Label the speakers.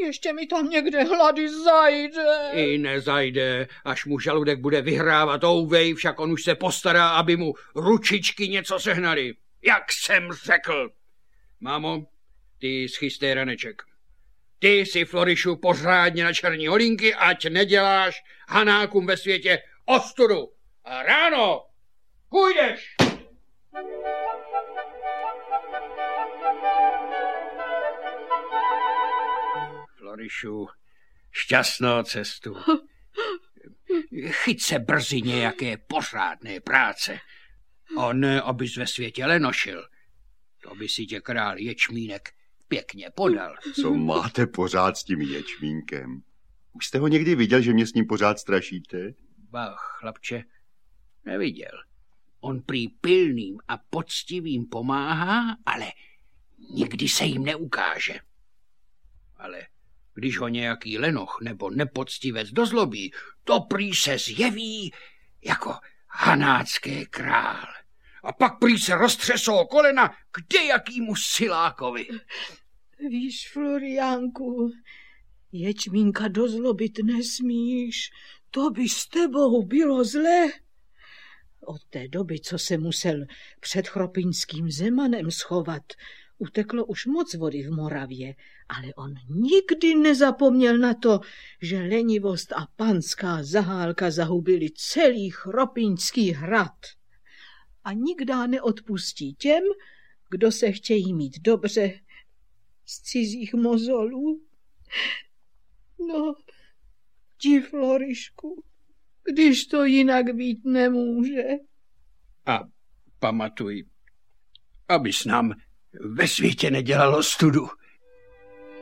Speaker 1: ještě mi tam někde hlady zajde.
Speaker 2: I nezajde, až mu žaludek bude vyhrávat ouvej, však on už se postará, aby mu ručičky něco sehnali. Jak jsem řekl. Mámo, ty schystej raneček. Ty si, Florišu, pořádně na černí holinky, ať neděláš Hanákům ve světě ostudu. A ráno půjdeš. Florišu, šťastnou cestu. Chyť se brzy nějaké pořádné práce. On, abys ve světě lenošil. To by si tě král Ječmínek pěkně podal.
Speaker 3: Co máte pořád s tím ječmínkem? Už jste ho někdy viděl, že mě s ním pořád strašíte?
Speaker 2: Bach, chlapče, neviděl. On prý pilným a poctivým pomáhá, ale nikdy se jim neukáže. Ale když ho nějaký lenoch nebo nepoctivec dozlobí, to prý se zjeví jako hanácké král. A pak prý se roztřesou kolena kdejakýmu silákovi.
Speaker 1: Víš, Floriánku, Ječmínka dozlobit nesmíš, to by s tebou bylo zle. Od té doby, co se musel před chropinským Zemanem schovat, uteklo už moc vody v Moravě, ale on nikdy nezapomněl na to, že lenivost a panská zahálka zahubili celý chropinský hrad. A nikdá neodpustí těm, kdo se chtějí mít dobře z cizích mozolů. No, ti, Florišku, když to jinak být nemůže.
Speaker 2: A pamatuj, abys nám ve světě nedělalo studu.